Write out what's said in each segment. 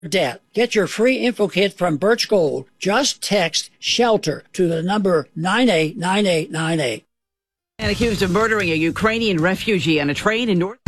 debt. Get your free info kit from Birch Gold. Just text SHELTER to the number 989898. And accused of murdering a Ukrainian refugee on a train in North.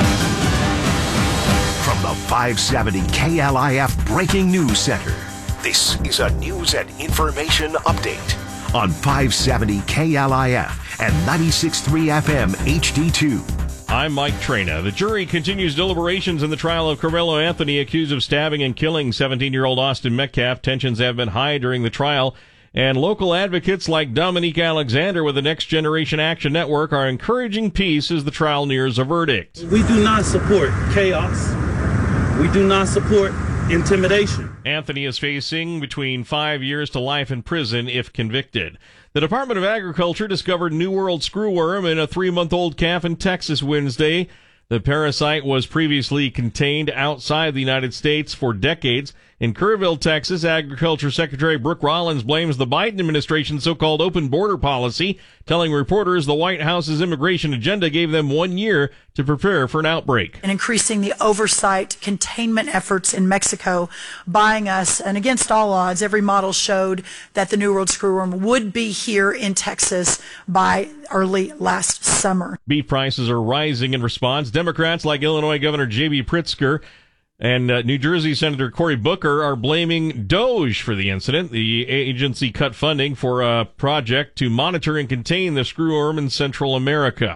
From the 570 KLIF Breaking News Center, this is a news and information update on 570 KLIF and 96.3 FM HD2. I'm Mike Trena. The jury continues deliberations in the trial of Carmelo Anthony, accused of stabbing and killing 17-year-old Austin Metcalf. Tensions have been high during the trial, and local advocates like Dominique Alexander with the Next Generation Action Network are encouraging peace as the trial nears a verdict. We do not support chaos. We do not support intimidation. Anthony is facing between 5 years to life in prison if convicted. The Department of Agriculture discovered New World screwworm in a 3-month-old calf in Texas Wednesday. The parasite was previously contained outside the United States for decades. In Kerrville, Texas, Agriculture Secretary Brooke Rollins blames the Biden administration's so-called open border policy, telling reporters the White House's immigration agenda gave them 1 year to prepare for an outbreak. And increasing the oversight containment efforts in Mexico, buying us, and against all odds, every model showed that the New World screwworm would be here in Texas by early last summer. Beef prices are rising in response. Democrats like Illinois Governor J.B. Pritzker and New Jersey Senator Cory Booker are blaming DOJ for the incident. The agency cut funding for a project to monitor and contain the screwworm in Central America.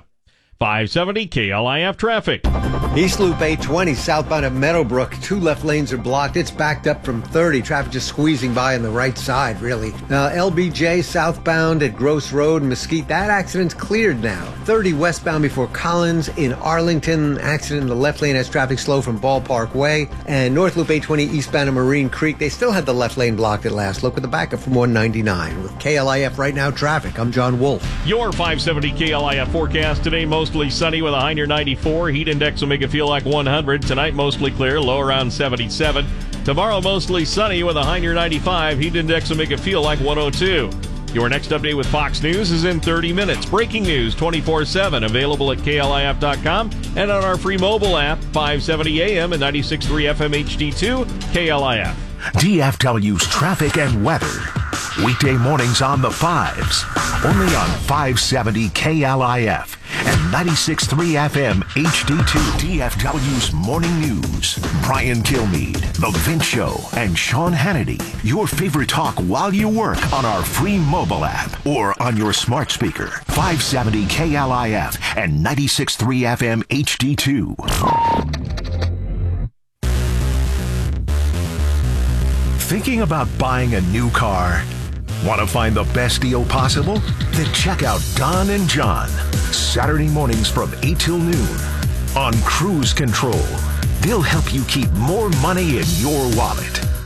570 KLIF traffic. East Loop 820 southbound at Meadowbrook. 2 left lanes are blocked. It's backed up from 30. Traffic just squeezing by on the right side, really. LBJ southbound at Gross Road, Mesquite. That accident's cleared now. 30 westbound before Collins in Arlington. Accident in the left lane has traffic slow from Ballpark Way. And North Loop 820 eastbound at Marine Creek. They still had the left lane blocked at last. Look at the backup from 199. With KLIF Right Now traffic, I'm John Wolf. Your 570 KLIF forecast today, mostly sunny with a high near 94. Heat index will make it feel like 100. Tonight, mostly clear, low around 77. Tomorrow, mostly sunny with a high near 95. Heat index will make it feel like 102. Your next update with Fox News is in 30 minutes. Breaking news 24/7, available at KLIF.com and on our free mobile app, 570 AM and 96.3 FM HD2, KLIF. DFW's traffic and weather. Weekday mornings on the 5s. Only on 570 KLIF and 96.3 FM HD2. DFW's Morning News. Brian Kilmeade, The Vince Show, and Sean Hannity. Your favorite talk while you work on our free mobile app or on your smart speaker. 570 KLIF and 96.3 FM HD2. Thinking about buying a new car? Want to find the best deal possible? Then check out Don and John, Saturday mornings from 8 till noon on Cruise Control. They'll help you keep more money in your wallet.